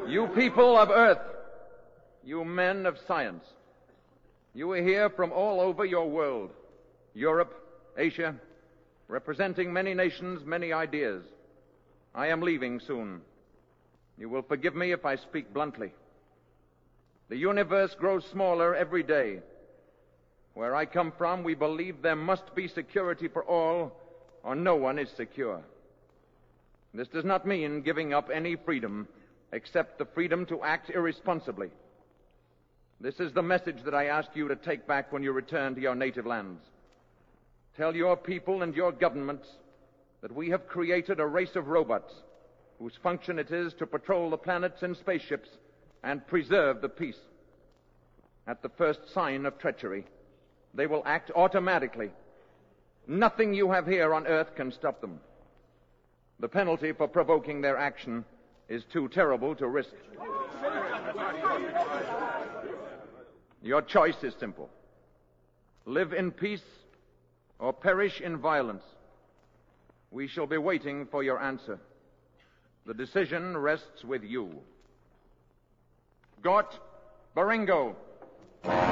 You people of Earth, you men of science, you are here from all over your world, Europe, Asia, representing many nations, many ideas. I am leaving soon. You will forgive me if I speak bluntly. The universe grows smaller every day. Where I come from, we believe there must be security for all, or no one is secure. This does not mean giving up any freedom, except the freedom to act irresponsibly. This is the message that I ask you to take back when you return to your native lands. Tell your people and your governments that we have created a race of robots whose function it is to patrol the planets in spaceships and preserve the peace. At the first sign of treachery, they will act automatically. Nothing you have here on Earth can stop them. The penalty for provoking their action is too terrible to risk. Your choice is simple. Live in peace or perish in violence. We shall be waiting for your answer. The decision rests with you. Gort Baringo.